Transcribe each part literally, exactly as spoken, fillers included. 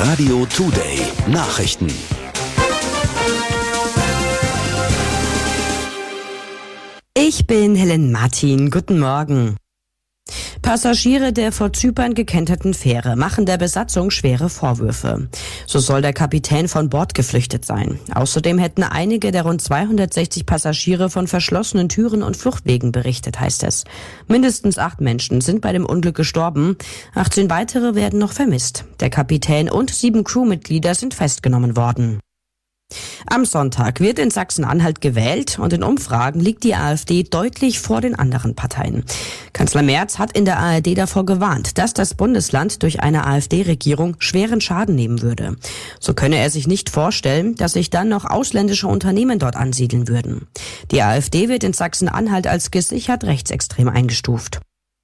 Radio Today Nachrichten. Ich bin Helen Martin. Guten Morgen. Passagiere der vor Zypern gekenterten Fähre machen der Besatzung schwere Vorwürfe. So soll der Kapitän von Bord geflüchtet sein. Außerdem hätten einige der rund zweihundertsechzig Passagiere von verschlossenen Türen und Fluchtwegen berichtet, heißt es. Mindestens acht Menschen sind bei dem Unglück gestorben. achtzehn weitere werden noch vermisst. Der Kapitän und sieben Crewmitglieder sind festgenommen worden. Am Sonntag wird in Sachsen-Anhalt gewählt und in Umfragen liegt die AfD deutlich vor den anderen Parteien. Kanzler Merz hat in der A R D davor gewarnt, dass das Bundesland durch eine AfD-Regierung schweren Schaden nehmen würde. So könne er sich nicht vorstellen, dass sich dann noch ausländische Unternehmen dort ansiedeln würden. Die AfD wird in Sachsen-Anhalt als gesichert rechtsextrem eingestuft.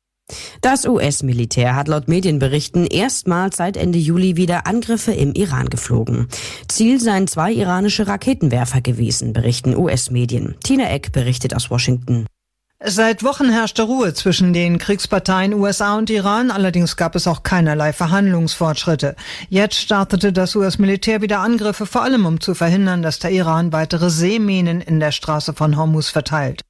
Das U S-Militär hat laut Medienberichten erstmals seit Ende Juli wieder Angriffe im Iran geflogen. Ziel seien zwei iranische Raketenwerfer gewesen, berichten U S-Medien. Tina Eck berichtet aus Washington. Seit Wochen herrschte Ruhe zwischen den Kriegsparteien U S A und Iran, allerdings gab es auch keinerlei Verhandlungsfortschritte. Jetzt startete das U S-Militär wieder Angriffe, vor allem um zu verhindern, dass der Iran weitere Seeminen in der Straße von Hormuz verteilt.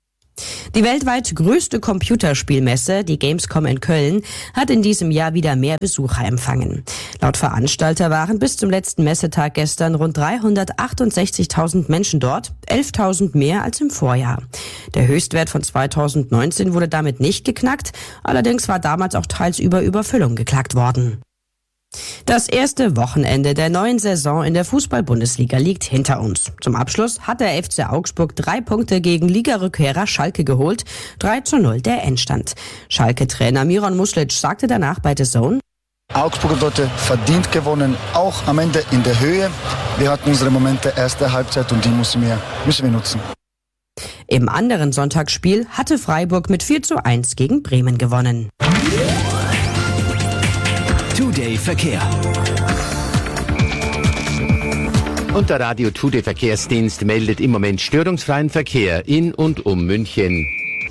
Die weltweit größte Computerspielmesse, die Gamescom in Köln, hat in diesem Jahr wieder mehr Besucher empfangen. Laut Veranstalter waren bis zum letzten Messetag gestern rund dreihundertachtundsechzigtausend Menschen dort, elftausend mehr als im Vorjahr. Der Höchstwert von zweitausendneunzehn wurde damit nicht geknackt, allerdings war damals auch teils über Überfüllung geklagt worden. Das erste Wochenende der neuen Saison in der Fußball-Bundesliga liegt hinter uns. Zum Abschluss hat der F C Augsburg drei Punkte gegen Ligarückkehrer Schalke geholt. drei zu null der Endstand. Schalke-Trainer Miron Muslic sagte danach bei The Zone: Augsburg hat heute verdient gewonnen, auch am Ende in der Höhe. Wir hatten unsere Momente erste Halbzeit und die müssen wir, müssen wir nutzen. Im anderen Sonntagsspiel hatte Freiburg mit vier zu eins gegen Bremen gewonnen. Today Verkehr. Und der Radio Today Verkehrsdienst meldet im Moment störungsfreien Verkehr in und um München.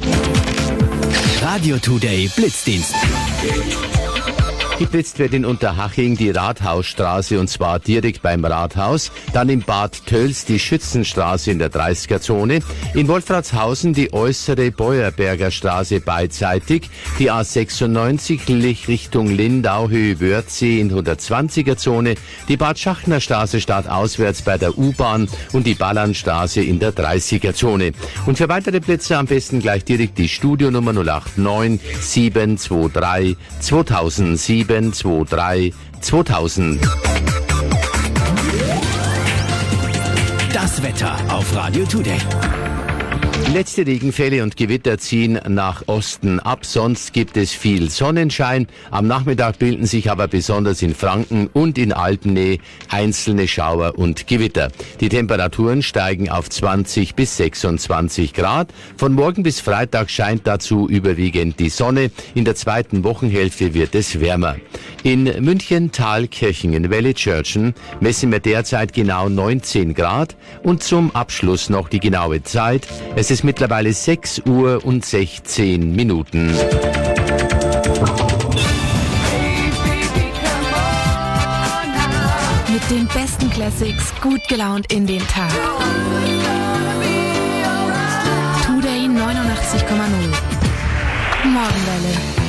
Radio Today Blitzdienst. Geblitzt wird in Unterhaching die Rathausstraße und zwar direkt beim Rathaus, dann in Bad Tölz die Schützenstraße in der dreißiger-Zone, in Wolfratshausen die äußere Beuerberger Straße beidseitig, die A sechsundneunzig Richtung Lindau Höhe Wörthsee in hundertzwanziger-Zone, die Bad Schachner Straße startauswärts bei der U-Bahn und die Ballernstraße in der dreißiger-Zone. Und für weitere Blitze am besten gleich direkt die Studionummer null acht neun sieben zwei drei zweitausendsieben sieben zwei drei zweitausend. Das Wetter auf Radio Today. Letzte Regenfälle und Gewitter ziehen nach Osten ab, sonst gibt es viel Sonnenschein. Am Nachmittag bilden sich aber besonders in Franken und in Alpennähe einzelne Schauer und Gewitter. Die Temperaturen steigen auf zwanzig bis sechsundzwanzig Grad. Von morgen bis Freitag scheint dazu überwiegend die Sonne. In der zweiten Wochenhälfte wird es wärmer. In München, Thalkirchen, in Wellitzschörtchen messen wir derzeit genau neunzehn Grad. Und zum Abschluss noch die genaue Zeit. Es ist mittlerweile sechs Uhr und sechzehn Minuten. Mit den besten Classics gut gelaunt in den Tag. Today neunundachtzig Komma null. Morgenwelle.